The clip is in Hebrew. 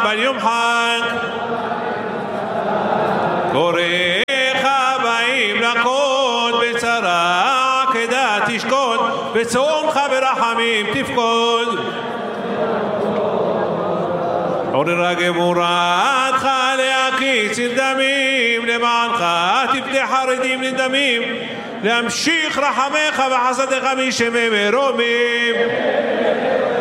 אבל יומחק קוראיך באים לקוד בצרה כדה תשקוד בצומך ברחמים תפקוד עוררה גבורתך להקיץ דמים למענך תפתח חרדים לדמים להמשיך רחמך וחסדך משמי מרומים